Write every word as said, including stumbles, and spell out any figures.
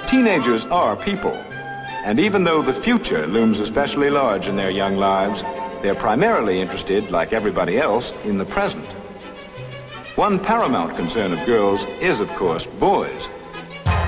Teenagers are people, and even though the future looms especially large in their young lives, they're primarily interested, like everybody else, in the present. One paramount concern of girls is, of course, boys.